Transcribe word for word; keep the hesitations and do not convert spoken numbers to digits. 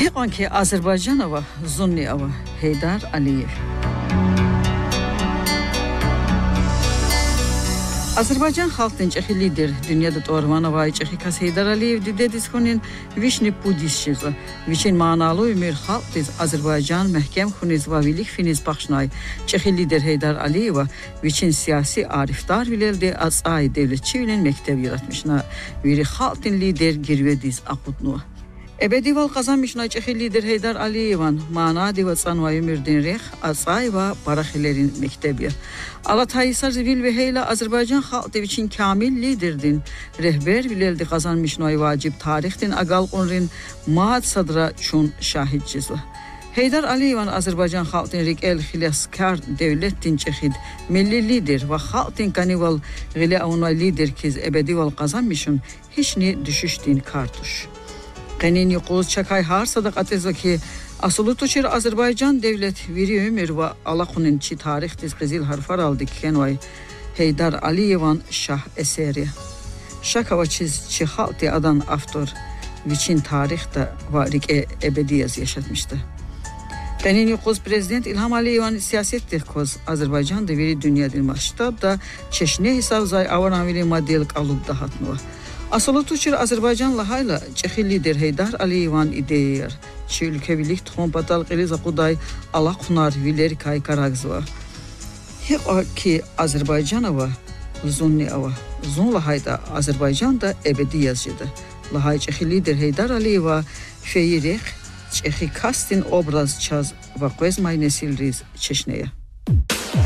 Heqanki Azərbaycanova Zunniova Heydar Aliyev. Azərbaycan xalq dinçəxi lider dünyada Torvanova içəxi kas Heydar Aliyev didediz kunin vişni pudisçizı. Viçin manalı ümür xalq diz Azərbaycan məhkəm xuniz vavilik finiz baxşnay. Çəxi lider Heydar Aliyeva viçin siyasi ariftar vileldi az ay devletçi vilen mekteb yaratmışna. Viri xalq din lider girvediz aqudnu. Ebedival kazanmışna çəxi lider Heydar Aliyevan mana diva sanvayı mürdin rex asay ve paraxilerin mektebi. Alatayisar zivil ve heyla Azərbaycan xalq deviçin kamil liderdin. Rehber bileldi kazanmışna vacib tarixdin agal qonrin maad sadra çun şahidcizli. Heydar Aliyevan Azərbaycan xalq din rikel xilaskar devlettin çəxid milli lider ve xalq din kanival gile ona lider kiz ebedival kazanmışın hiç ni düşüşdin kartuş. Qenin yuquz çakay har sadaqatizva ki asılı tuçir Azərbaycan devlet viri ömür ve alaqunin çi tarix diz qizil harfar aldı kenvay Heydar Aliyevan şah eseri. Şakava çiz çi halti adan avtor viçin tarixda ve rike ebediyaz yaşatmıştı. Qenin yuquz prezident İlham Aliyevan siyaset dehkoz Azərbaycan da viri dünya din maştabda çeşne hisav zay avaran vili model qalub dahatnova. Asılı tuçir Azərbaycan lahayla çəxi lider Heydar Aliyevan ideyer. Çi ülkevilik tuxum batal qiliz aquday Allah xunar viler kay karagzva. Heqa ki Azərbaycanova Zunniova. Zun lahayda Azərbaycan da ebedi yazıcıdı. Lahay çəxi lider Heydar Aliyeva feyirek çəxi kastin obraz çaz və qoyzmay nesil riz çeşneye.